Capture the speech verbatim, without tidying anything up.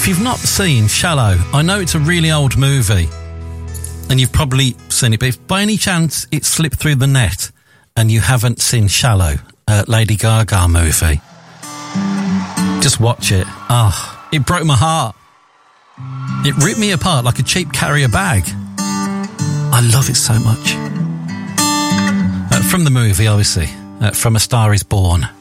If you've not seen Shallow, I know it's a really old movie, and you've probably seen it, but if by any chance it slipped through the net and you haven't seen Shallow, uh, Lady Gaga movie, just watch it. Ah, oh, it broke my heart. It ripped me apart like a cheap carrier bag. I love it so much. Uh, from the movie, obviously, uh, From a Star Is Born.